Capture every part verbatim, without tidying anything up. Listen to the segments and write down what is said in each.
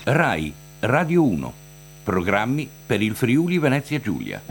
Rai Radio uno. Programmi per il Friuli Venezia Giulia.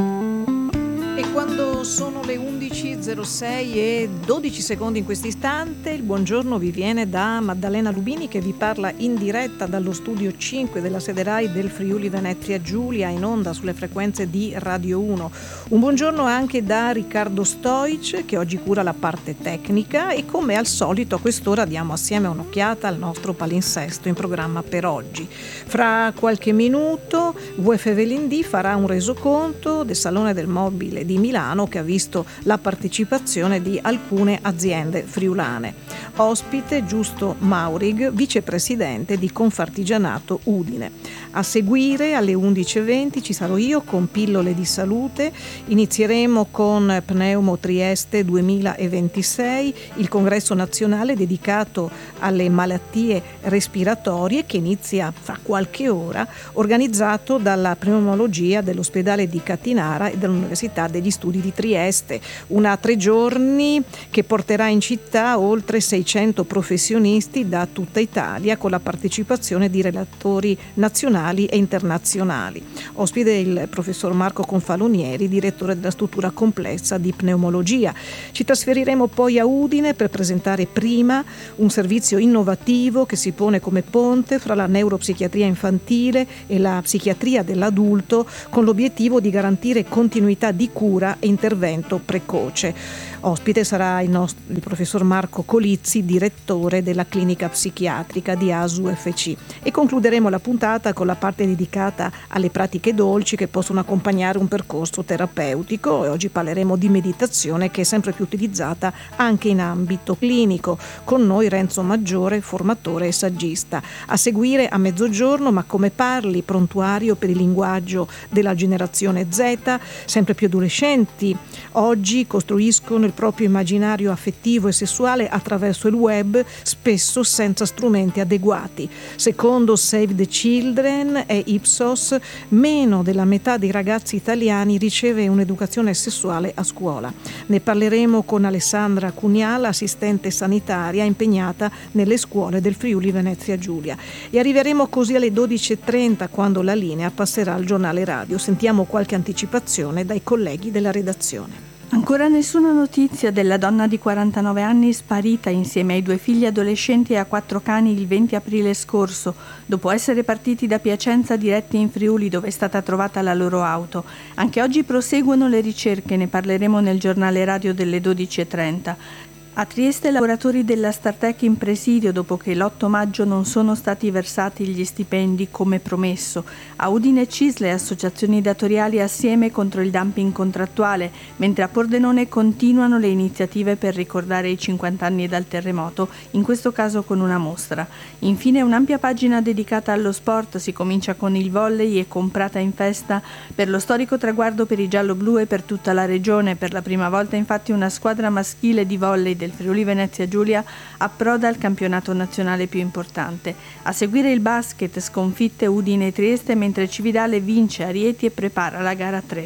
E quando sono le undici e zero sei e dodici secondi in questo istante, il buongiorno vi viene da Maddalena Lubini, che vi parla in diretta dallo studio cinque della sede Rai del Friuli Venezia Giulia, in onda sulle frequenze di Radio uno. Un buongiorno anche da Riccardo Stoic, che oggi cura la parte tecnica, e come al solito a quest'ora diamo assieme un'occhiata al nostro palinsesto in programma per oggi. Fra qualche minuto V F Velindì farà un resoconto del Salone del Mobile di Milano, che ha visto la partecipazione di alcune aziende friulane. Ospite Giusto Maurig, vicepresidente di Confartigianato Udine. A seguire alle undici e venti ci sarò io con pillole di salute. Inizieremo con Pneumo Trieste duemilaventisei, il congresso nazionale dedicato alle malattie respiratorie, che inizia fra qualche ora, organizzato dalla pneumologia dell'ospedale di Catinara e dell'Università degli Studi di Trieste. Una tre giorni che porterà in città oltre seicento professionisti da tutta Italia, con la partecipazione di relatori nazionali e internazionali. Ospite il professor Marco Confalonieri, direttore della struttura complessa di pneumologia. Ci trasferiremo poi a Udine per presentare prima un servizio innovativo che si pone come ponte fra la neuropsichiatria infantile e la psichiatria dell'adulto, con l'obiettivo di garantire continuità di cura e intervento precoce. Ospite sarà il, nostro, il professor Marco Colizzi, direttore della clinica psichiatrica di A S U F C. E concluderemo la puntata con la parte dedicata alle pratiche dolci che possono accompagnare un percorso terapeutico, e oggi parleremo di meditazione, che è sempre più utilizzata anche in ambito clinico. Con noi Renzo Maggiore, formatore e saggista. A seguire a mezzogiorno Ma come parli, prontuario per il linguaggio della generazione Z. Sempre più adolescenti oggi costruiscono il proprio immaginario affettivo e sessuale attraverso il web, spesso senza strumenti adeguati. Secondo Save the Children e Ipsos, meno della metà dei ragazzi italiani riceve un'educazione sessuale a scuola. Ne parleremo con Alessandra Cuniala, assistente sanitaria impegnata nelle scuole del Friuli Venezia Giulia. E arriveremo così alle dodici e trenta, quando la linea passerà al giornale radio. Sentiamo qualche anticipazione dai colleghi della redazione. Ancora nessuna notizia della donna di quarantanove anni sparita insieme ai due figli adolescenti e a quattro cani il venti aprile scorso, dopo essere partiti da Piacenza diretti in Friuli, dove è stata trovata la loro auto. Anche oggi proseguono le ricerche, ne parleremo nel giornale radio delle dodici e trenta. A Trieste lavoratori della Startec in presidio dopo che l'otto maggio non sono stati versati gli stipendi come promesso. A Udine Cisle associazioni datoriali assieme contro il dumping contrattuale, mentre a Pordenone continuano le iniziative per ricordare i cinquanta anni dal terremoto, in questo caso con una mostra. Infine un'ampia pagina dedicata allo sport, si comincia con il volley e comprata in festa per lo storico traguardo per i giallo-blu e per tutta la regione. Per la prima volta infatti una squadra maschile di volley del Friuli Venezia Giulia approda al campionato nazionale più importante. A seguire il basket, sconfitte Udine e Trieste, mentre Cividale vince a Rieti e prepara la gara tre.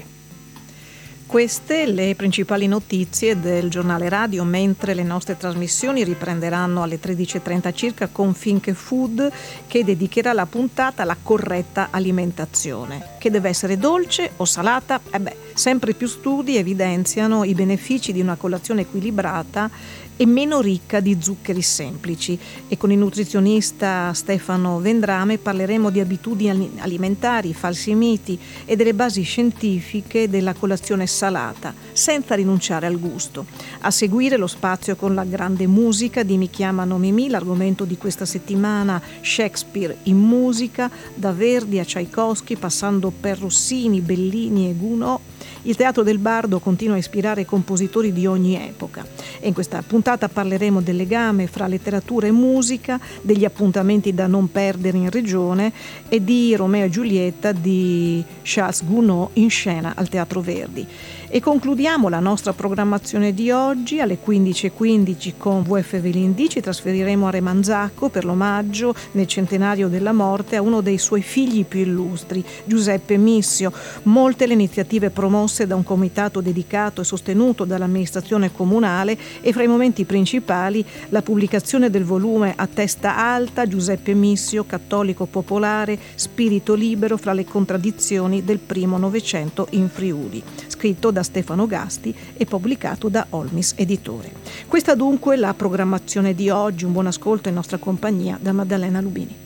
Queste le principali notizie del giornale radio, mentre le nostre trasmissioni riprenderanno alle tredici e trenta circa con Think Food, che dedicherà la puntata alla corretta alimentazione. Che deve essere dolce o salata? Eh beh, sempre più studi evidenziano i benefici di una colazione equilibrata e meno ricca di zuccheri semplici. E con il nutrizionista Stefano Vendrame parleremo di abitudini alimentari, falsi miti e delle basi scientifiche della colazione salata, senza rinunciare al gusto. A seguire lo spazio con la grande musica di Mi chiamano Mimì, l'argomento di questa settimana Shakespeare in musica, da Verdi a Tchaikovsky, passando per Rossini, Bellini e Gounod. Il teatro del Bardo continua a ispirare compositori di ogni epoca, e in questa puntata parleremo del legame fra letteratura e musica, degli appuntamenti da non perdere in regione e di Romeo e Giulietta di Charles Gounod in scena al Teatro Verdi. E concludiamo la nostra programmazione di oggi alle quindici e quindici con V F Velindì. Ci trasferiremo a Remanzacco per l'omaggio nel centenario della morte a uno dei suoi figli più illustri, Giuseppe Missio. Molte le iniziative promosse da un comitato dedicato e sostenuto dall'amministrazione comunale, e fra i momenti principali la pubblicazione del volume a testa alta Giuseppe Missio, cattolico popolare, spirito libero fra le contraddizioni del primo Novecento in Friuli, scritto da Stefano Gasti e pubblicato da Olmis Editore. Questa dunque la programmazione di oggi. Un buon ascolto in nostra compagnia da Maddalena Lubini.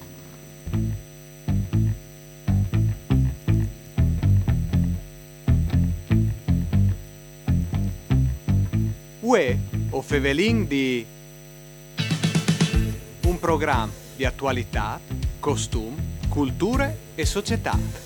Uè, o Fevelin di un programma di attualità, costum, culture e società.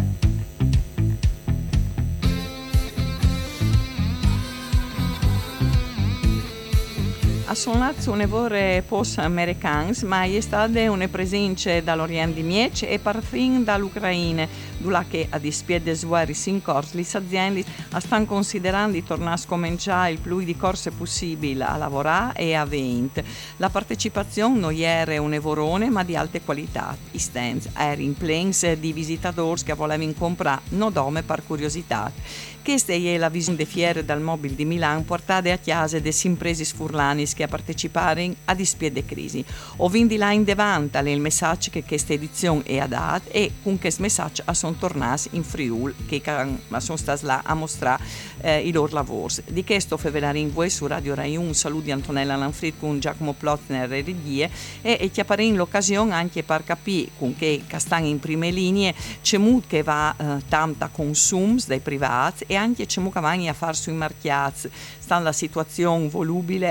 Sono un'evore post-americans, ma è stata una presenza dall'Oriente di Miec e parfin dall'Ucraina, dove che a dispiede suoi in corso, le aziende stanno considerando di tornare a scominciare il più di corse possibile a lavorare e a vendere. La partecipazione non era un evorone, ma di alte qualità. I stand erano in plens di visitatori che volevano comprare, non dome per curiosità. Questa è la visione de fiere dal Mobile di Milano portate a chiase des impresi sfurlani che a partecipare a dispiede crisi. O vindi là in devanta il messaggio che questa edizione è adat e con questo messaggio sono tornati in Friuli che sono stati là a mostrare eh, i loro lavori. Di questo fevelarin voi su Radio Rai uno, saluti di Antonella Lanfrid con Giacomo Plotzner e regie e, e chiappare in l'occasione anche per capire con che stanno in prime linee c'è molto che va eh, tanta consums dai privati e anche c'è molto che va a fare sui marchiati. Sta la situazione volubile